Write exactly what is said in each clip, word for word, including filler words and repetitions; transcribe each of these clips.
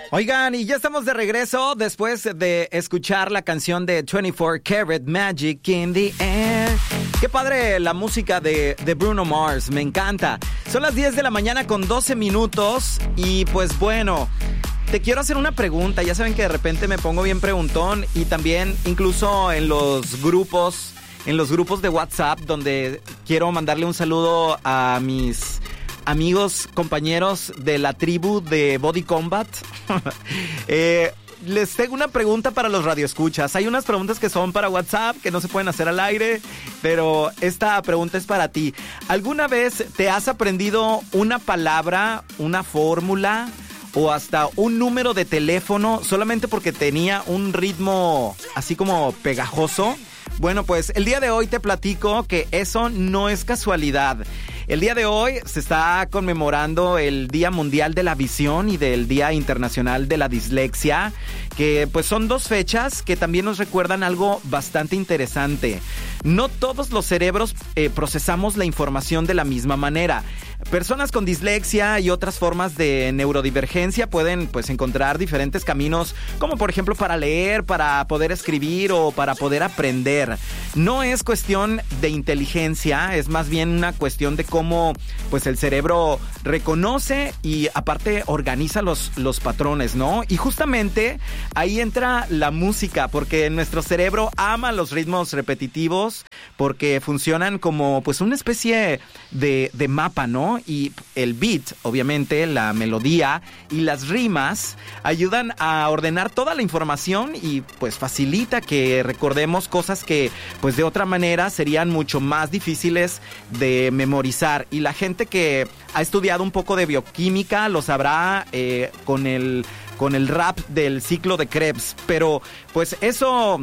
Oigan, y ya estamos de regreso después de escuchar la canción de veinticuatro Karat Magic in the Air. Qué padre la música de, de Bruno Mars, me encanta. Son las diez de la mañana con doce minutos y pues bueno, te quiero hacer una pregunta. Ya saben que de repente me pongo bien preguntón y también incluso en los grupos, en los grupos de WhatsApp donde quiero mandarle un saludo a mis amigos, compañeros de la tribu de Body Combat. eh, les tengo una pregunta para los radioescuchas. Hay unas preguntas que son para WhatsApp, que no se pueden hacer al aire, pero esta pregunta es para ti. ¿Alguna vez te has aprendido una palabra, una fórmula o hasta un número de teléfono solamente porque tenía un ritmo así como pegajoso? Bueno, pues el día de hoy te platico que eso no es casualidad. El día de hoy se está conmemorando el Día Mundial de la Visión y del Día Internacional de la Dislexia, que pues son dos fechas que también nos recuerdan algo bastante interesante. No todos los cerebros eh, procesamos la información de la misma manera. Personas con dislexia y otras formas de neurodivergencia pueden pues encontrar diferentes caminos, como por ejemplo para leer, para poder escribir o para poder aprender. No es cuestión de inteligencia, es más bien una cuestión de cómo pues el cerebro reconoce y aparte organiza los, los patrones, ¿no? Y justamente ahí entra la música, porque nuestro cerebro ama los ritmos repetitivos, porque funcionan como pues una especie de, de mapa, ¿no? Y el beat, obviamente, la melodía y las rimas ayudan a ordenar toda la información y pues facilita que recordemos cosas que pues de otra manera serían mucho más difíciles de memorizar. Y la gente que ha estudiado un poco de bioquímica lo sabrá eh, con el, con el rap del ciclo de Krebs. Pero pues eso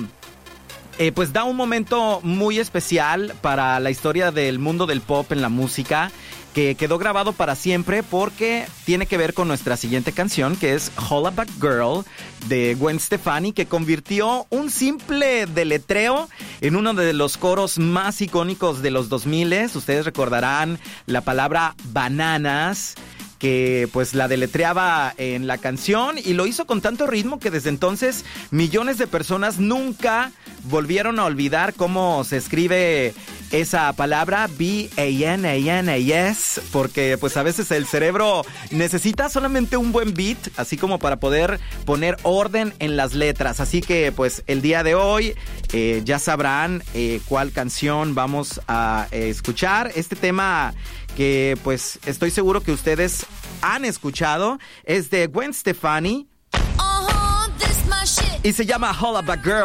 eh, pues da un momento muy especial para la historia del mundo del pop en la música, que quedó grabado para siempre porque tiene que ver con nuestra siguiente canción, que es Hollaback Girl de Gwen Stefani, que convirtió un simple deletreo en uno de los coros más icónicos de los dos mil. Ustedes recordarán la palabra bananas, que pues la deletreaba en la canción y lo hizo con tanto ritmo que desde entonces millones de personas nunca volvieron a olvidar cómo se escribe esa palabra, B A N A N A S, porque pues a veces el cerebro necesita solamente un buen beat, así como para poder poner orden en las letras. Así que pues el día de hoy eh, ya sabrán eh, cuál canción vamos a eh, escuchar. Este tema que pues estoy seguro que ustedes han escuchado es de Gwen Stefani y se llama Hollaback Girl.